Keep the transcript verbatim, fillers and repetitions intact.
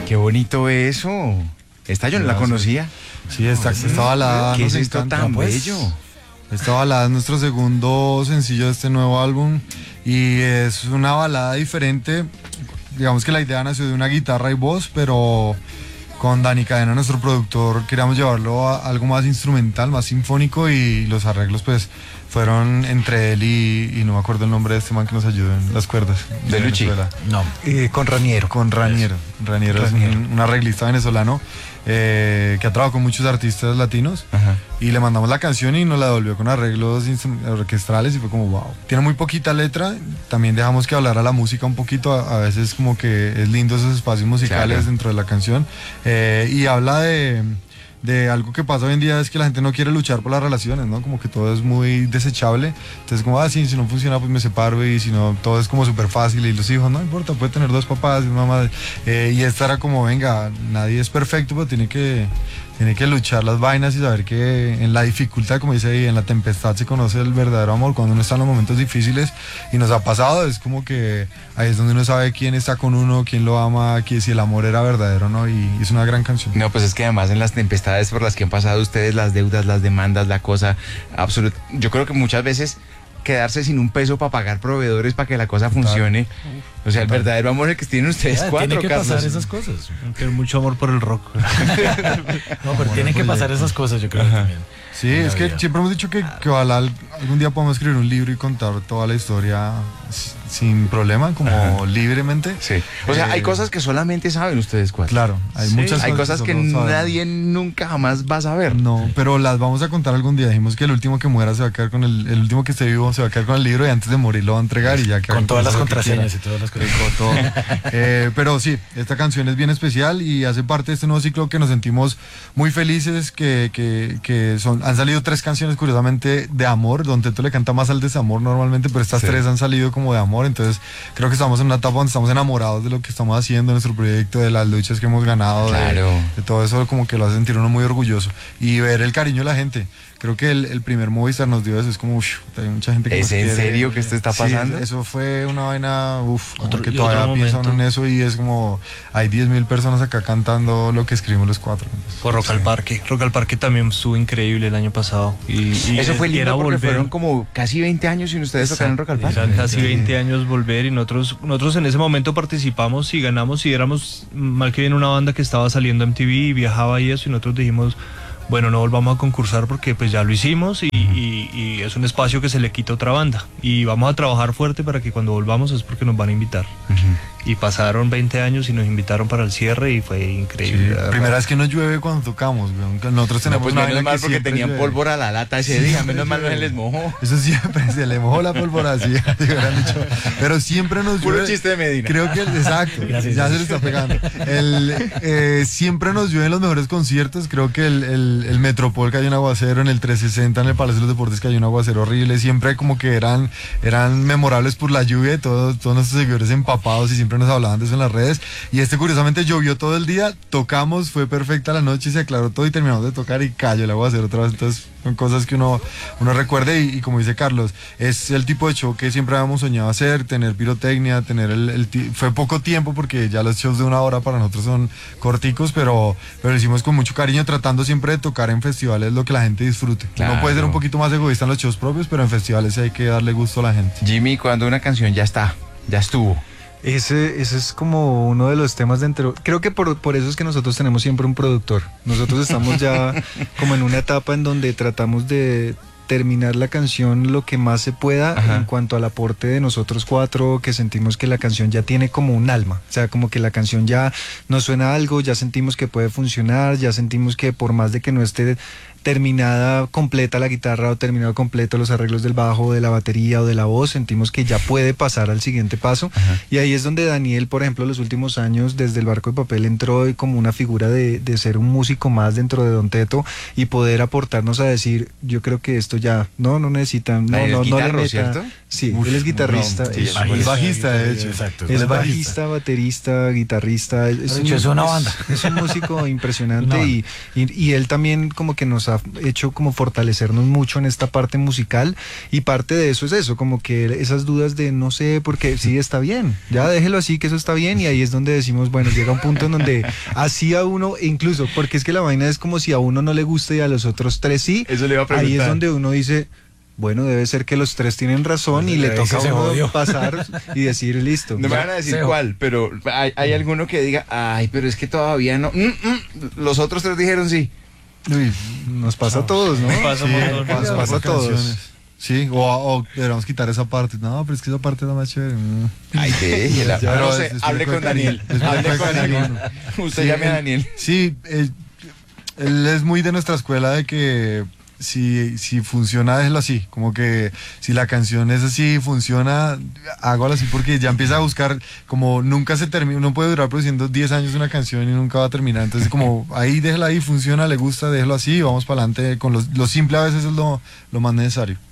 Qué bonito eso. Esta yo no la conocía. Sí, esta, esta balada ¿Qué nos es esto encanta, tan pues. bello? Esta balada es nuestro segundo sencillo de este nuevo álbum y es una balada diferente. Digamos que la idea nació de una guitarra y voz, pero con Dani Cadena, nuestro productor, queríamos llevarlo a algo más instrumental, más sinfónico, y los arreglos pues fueron entre él y, y no me acuerdo el nombre de este man que nos ayudó en las cuerdas. De Luchi. No, eh, con Raniero. Con Raniero. Raniero es un, un arreglista venezolano eh, que ha trabajado con muchos artistas latinos. Ajá. Y le mandamos la canción y nos la devolvió con arreglos orquestrales y fue como wow. Tiene muy poquita letra, también dejamos que hablara la música un poquito, a, a veces como que es lindo esos espacios musicales, claro, dentro de la canción. Eh, y habla de... de algo que pasa hoy en día, es que la gente no quiere luchar por las relaciones, ¿no? Como que todo es muy desechable. Entonces como, ah, sí, si no funciona pues me separo, y si no, todo es como súper fácil, y los hijos, no importa, puede tener dos papás y una madre. Eh, y esta era como, venga, nadie es perfecto, pero tiene que, tiene que luchar las vainas y saber que en la dificultad, como dice ahí, en la tempestad se conoce el verdadero amor, cuando uno está en los momentos difíciles, y nos ha pasado, es como que ahí es donde uno sabe quién está con uno, quién lo ama, que si el amor era verdadero, ¿no? Y, y es una gran canción. No, pues es que además en las tempestades por las que han pasado ustedes, las deudas, las demandas, la cosa absoluta, yo creo que muchas veces quedarse sin un peso para pagar proveedores para que la cosa funcione. O sea, el verdadero amor es el que tienen ustedes, ya, cuatro, tiene que Carlos. pasar esas cosas. Tengo mucho amor por el rock. No, pero tienen que pasar esas cosas, yo creo. Ajá. También. Sí, es que siempre hemos dicho que, que ojalá algún día podamos escribir un libro y contar toda la historia sin problema, como Ajá. libremente. Sí. O sea, eh, hay cosas que solamente saben ustedes cuatro. Claro, hay sí. muchas hay cosas cosas que, que nadie nunca jamás va a saber. No, pero las vamos a contar algún día. Dijimos que el último que muera se va a quedar con el, el último que esté vivo se va a quedar con el libro, y antes de morir lo va a entregar y ya. Con todas las contraseñas y todas las cosas. Con todo. eh, pero sí, esta canción es bien especial y hace parte de este nuevo ciclo que nos sentimos muy felices, que, que, que son, han salido tres canciones curiosamente de amor. Don Teto le canta más al desamor normalmente, pero estas sí. tres han salido como de amor, entonces creo que estamos en una etapa donde estamos enamorados de lo que estamos haciendo, de nuestro proyecto, de las luchas que hemos ganado, claro. de, de todo eso, como que lo hace sentir uno muy orgulloso y ver el cariño de la gente. Creo que el, el primer Movistar nos dio eso, es como, uff, hay mucha gente que ¿Es en serio que esto está pasando? Sí, eso fue una vaina, uff, que todavía piensan en eso, y es como, hay diez mil personas acá cantando lo que escribimos los cuatro. Por Rock sí. al Parque, Rock al Parque también estuvo increíble el año pasado. Y, y eso fue lindo porque volver. Fueron como casi veinte años sin ustedes tocar en Rock al Parque. Eran casi veinte años volver, y nosotros, nosotros en ese momento participamos y ganamos, y éramos mal que bien una banda que estaba saliendo en M T V y viajaba y eso, y nosotros dijimos, bueno, no volvamos a concursar porque pues ya lo hicimos, y, y, y es un espacio que se le quita a otra banda, y vamos a trabajar fuerte para que cuando volvamos es porque nos van a invitar. Uh-huh. Y pasaron veinte años y nos invitaron para el cierre y fue increíble. Sí, primera vez que nos llueve cuando tocamos, güey. Nosotros tenemos no, pues una menos mal porque tenían llueve. pólvora a la lata ese sí, día, menos mal no se les mojó. Eso siempre, se le mojó la pólvora así, dicho. Pero siempre nos llueve. Puro chiste de Medina. Creo que, exacto, Gracias, ya se le está pegando. El, eh, siempre nos llueve en los mejores conciertos. Creo que el, el, el Metropol cayó un aguacero, en el trescientos sesenta, en el Palacio de los Deportes cayó un aguacero horrible. Siempre como que eran, eran memorables por la lluvia, todos, todos nuestros seguidores empapados, y siempre nos hablaban de eso en la redes. Y este curiosamente llovió todo el día, tocamos, fue perfecta la noche y se aclaró todo, y terminamos de tocar y cayó el aguacero otra vez. Entonces son cosas que uno, uno recuerde, y, y como dice Carlos, es el tipo de show que siempre habíamos soñado hacer, tener pirotecnia, tener el, el fue poco tiempo porque ya los shows de una hora para nosotros son corticos, pero, pero lo hicimos con mucho cariño, tratando siempre de tocar en festivales lo que la gente disfrute. Claro. Uno puede ser un poquito más egoísta en los shows propios, pero en festivales hay que darle gusto a la gente. Jimmy, cuando una canción ya está, ya estuvo, Ese, ese es como uno de los temas de entre... Creo que por, por eso es que nosotros tenemos siempre un productor. Nosotros estamos ya como en una etapa en donde tratamos de terminar la canción lo que más se pueda. Ajá. En cuanto al aporte de nosotros cuatro, que sentimos que la canción ya tiene como un alma. O sea, como que la canción ya nos suena algo, ya sentimos que puede funcionar, ya sentimos que por más de que no esté terminada completa la guitarra o terminado completo los arreglos del bajo o de la batería o de la voz, sentimos que ya puede pasar al siguiente paso. Ajá. Y ahí es donde Daniel, por ejemplo, los últimos años desde el Barco de Papel entró como una figura de, de ser un músico más dentro de Don Teto y poder aportarnos a decir, yo creo que esto ya no no necesitan, no, no, no, guitarro, le meta, ¿cierto? Sí, Uf, él es guitarrista. no, sí, es, es bajista, de hecho. Exacto. es bajista, baterista, guitarrista. Es, De hecho, es una banda. Es, es un músico impresionante Una y, y, y él también como que nos ha hecho como fortalecernos mucho en esta parte musical y parte de eso es eso, como que esas dudas de no sé, porque sí está bien, ya déjelo así que eso está bien y ahí es donde decimos, bueno, llega un punto en donde así a uno, incluso, porque es que la vaina es como si a uno no le gusta y a los otros tres sí, Eso le iba a ahí preguntar. es donde uno dice... Bueno, debe ser que los tres tienen razón y Pues, le ahí toca sí a se uno jodió. pasar y decir listo. No me ya. van a decir Seo. cuál, pero hay, hay alguno que diga, ay, pero es que todavía no. Mm, mm. Los otros tres dijeron sí. Uy, Nos pasa a todos, ¿no? Pasa un sí, montón. pasa, Pasa pasa a todos. canciones. Sí, o, o deberíamos quitar esa parte. No, pero es que esa parte es la más chévere. Mm. Ay, déjela. Ya, No pero sé, es- es hable una con cosa de Daniel. cariño, es una Hable cosa con de cariño. Daniel. Usted Sí, llame a él- Daniel. Sí, él, él es muy de nuestra escuela de que si, si funciona, déjelo así. Como que si la canción es así, funciona, hágalo así porque ya empieza a buscar, como nunca se termina, uno puede durar produciendo diez años una canción y nunca va a terminar. Entonces como ahí déjela ahí, funciona, le gusta, déjelo así y vamos para adelante. Con lo, lo simple a veces es lo, lo más necesario.